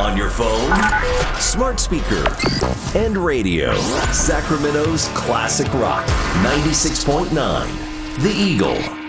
On your phone, smart speaker, and radio. Sacramento's classic rock, 96.9, The Eagle.